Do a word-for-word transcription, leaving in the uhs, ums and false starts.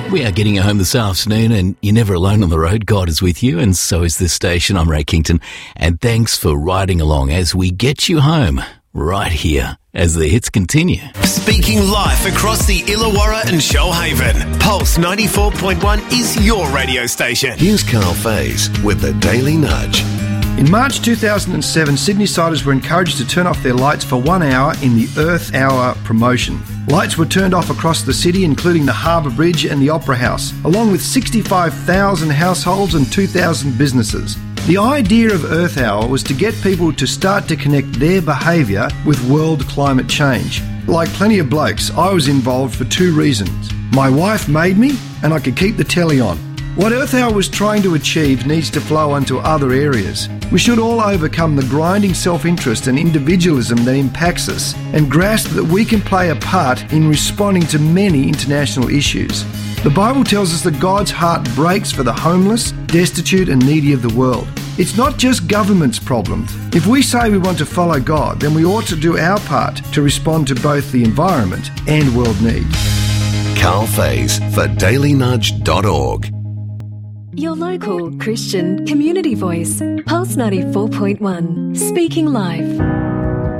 We are getting you home this afternoon, and you're never alone on the road. God is with you, and so is this station. I'm Ray Kington, and thanks for riding along as we get you home right here as the hits continue. Speaking live across the Illawarra and Shoalhaven, Pulse ninety-four point one is your radio station. Here's Carl Faze with the Daily Nudge. In March two thousand seven, Sydney-siders were encouraged to turn off their lights for one hour in the Earth Hour promotion. Lights were turned off across the city, including the Harbour Bridge and the Opera House, along with sixty-five thousand households and two thousand businesses. The idea of Earth Hour was to get people to start to connect their behaviour with world climate change. Like plenty of blokes, I was involved for two reasons. My wife made me, and I could keep the telly on. What Earth Hour was trying to achieve needs to flow onto other areas. We should all overcome the grinding self-interest and individualism that impacts us and grasp that we can play a part in responding to many international issues. The Bible tells us that God's heart breaks for the homeless, destitute and needy of the world. It's not just government's problem. If we say we want to follow God, then we ought to do our part to respond to both the environment and world need. Carl Faze for daily nudge dot org. Your local Christian community voice, Pulse ninety-four point one, speaking live.